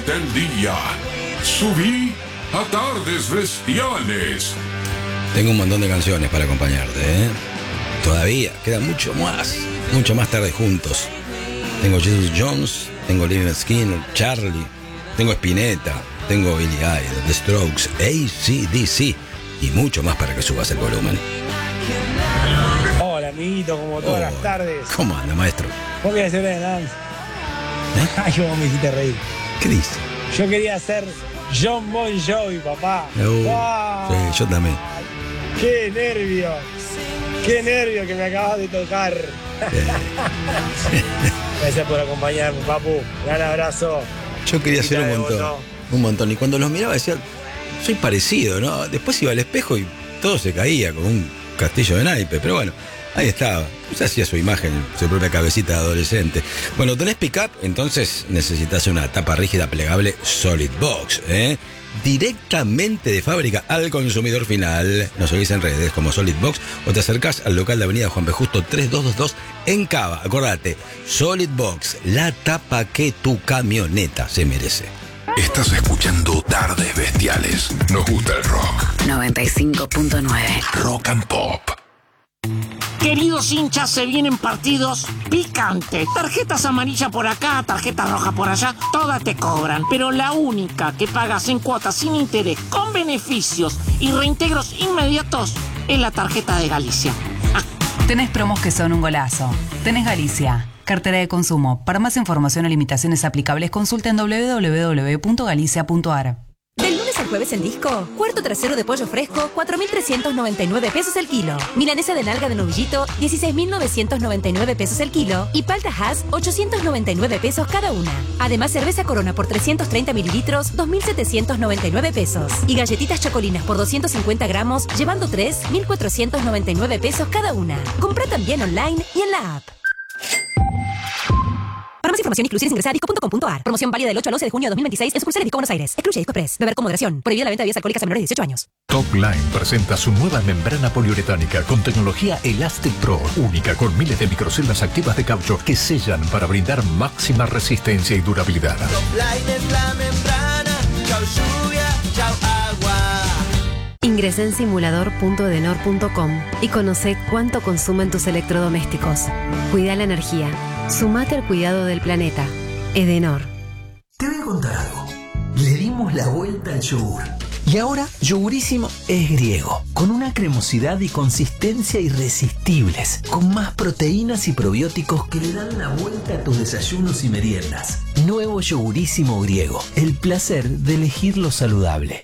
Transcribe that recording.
del día. Subí a Tardes Bestiales. Tengo un montón de canciones para acompañarte, ¿eh? Todavía queda mucho más tarde juntos. Tengo Jesus Jones, tengo Lynyrd Skynyrd, Charlie, tengo Spinetta, tengo Billy Idol, The Strokes, AC/DC y mucho más para que subas el volumen. Hola, amiguito, como todas las tardes. ¿Cómo anda, maestro? ¿Vos querías hacer dance? Ay, cómo me hiciste reír. ¿Qué dice? Yo quería hacer John Bon Jovi, papá. ¡Wow! Sí, yo también. ¡Qué nervio! ¡Qué nervio que me acabas de tocar! Gracias por acompañarme, papu. Gran abrazo. Yo quería hacer un montón. Y cuando los miraba decía, soy parecido, ¿no? Después iba al espejo y todo se caía como un castillo de naipes. Pero bueno, ahí estaba. Pues hacía su imagen, su propia cabecita de adolescente. Bueno, tenés pick-up, entonces necesitas una tapa rígida plegable Solid Box, ¿eh? Directamente de fábrica al consumidor final. Nos seguís en redes como Solid Box o te acercás al local de Avenida Juan B. Justo 3222 en Cava. Acordate, Solid Box, la tapa que tu camioneta se merece. Estás escuchando Tardes Bestiales. Nos gusta el rock. 95.9 Rock and Pop. Queridos hinchas, se vienen partidos picantes. Tarjetas amarillas por acá, tarjeta roja por allá, todas te cobran. Pero la única que pagas en cuotas sin interés, con beneficios y reintegros inmediatos, es la tarjeta de Galicia. Tenés promos que son un golazo. Tenés Galicia. Cartera de consumo. Para más información o limitaciones aplicables, consulta en www.galicia.ar. Del lunes al jueves en Disco, cuarto trasero de pollo fresco, 4.399 pesos el kilo. Milanesa de nalga de novillito, 16.999 pesos el kilo. Y palta Hass, 899 pesos cada una. Además, cerveza Corona por 330 mililitros, 2.799 pesos. Y galletitas chocolinas por 250 gramos, llevando 3, 1.499 pesos cada una. Compra también online y en la app. Para más información, inclusiones, ingresa a disco.com.ar. Promoción válida del 8 al 11 de junio de 2026 en sucursales Disco Buenos Aires. Excluye Disco Express. Beber con moderación. Prohibida la venta de bebidas alcohólicas a menores de 18 años. Top Line presenta su nueva membrana poliuretánica con tecnología Elastic Pro, única con miles de microceldas activas de caucho que sellan para brindar máxima resistencia y durabilidad. Top Line es la membrana. Chau lluvia, chau agua. Ingresa en simulador.edenor.com y conoce cuánto consumen tus electrodomésticos. Cuida la energía. Sumate al cuidado del planeta. Edenor. Te voy a contar algo. Le dimos la vuelta al yogur. Y ahora Yogurísimo es griego, con una cremosidad y consistencia irresistibles, con más proteínas y probióticos que le dan la vuelta a tus desayunos y meriendas. Nuevo Yogurísimo griego, el placer de elegir lo saludable.